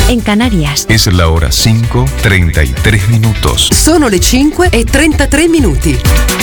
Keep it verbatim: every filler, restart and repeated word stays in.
en Canarias. Es la hora cinco, treinta y tres minutos. Sono le cinque e trentatré minuti.